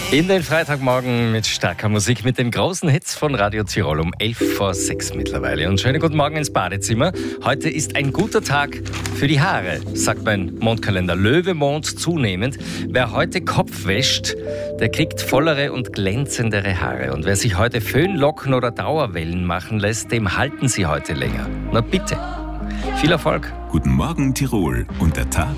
In den Freitagmorgen mit starker Musik, mit den großen Hits von Radio Tirol um 5:11 mittlerweile. Und schönen guten Morgen ins Badezimmer. Heute ist ein guter Tag für die Haare, sagt mein Mondkalender. Löwe-Mond zunehmend. Wer heute Kopf wäscht, der kriegt vollere und glänzendere Haare. Und wer sich heute Föhnlocken oder Dauerwellen machen lässt, dem halten sie heute länger. Na bitte. Viel Erfolg. Guten Morgen Tirol und der Tag